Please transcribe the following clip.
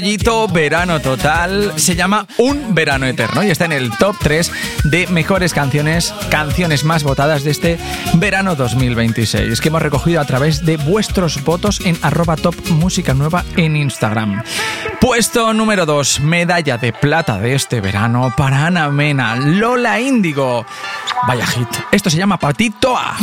Verano Total se llama Un Verano Eterno y está en el top 3 de mejores canciones más votadas de este verano 2026, que hemos recogido a través de vuestros votos en @topmusicanueva en Instagram. Puesto número 2, medalla de plata de este verano para Ana Mena, Lola Índigo. Vaya hit, esto se llama Patitoa.